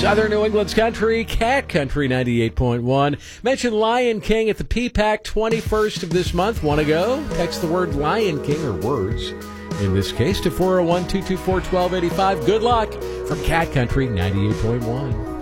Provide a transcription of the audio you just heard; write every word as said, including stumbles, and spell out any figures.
Southern New England's country, Cat Country ninety-eight point one. Mention Lion King at the P PAC twenty-first of this month. Want to go? Text the word Lion King, or words, in this case, to four oh one, two two four, one two eight five. Good luck from Cat Country ninety-eight point one.